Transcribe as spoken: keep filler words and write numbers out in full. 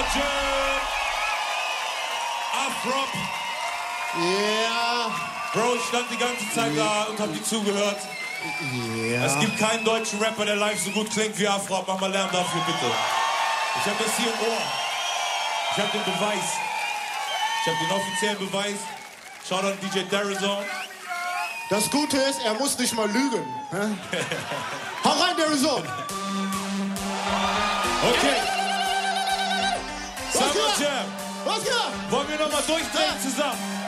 Jam. Afrop. Ja. Bro, ich stand die ganze Zeit da und hab dir zugehört. Ja. Es gibt keinen deutschen Rapper, der live so gut klingt wie Afrop. Mach mal Lärm dafür, bitte. Ich hab das hier im Ohr. Ich hab den Beweis. Ich hab den offiziellen Beweis. Schaut an D J Darazone. Das Gute ist, er muss nicht mal lügen. Hau rein, Darazone. Okay. Was Summer geht? Jam. Was geht? Wollen wir nochmal durchdrehen zusammen?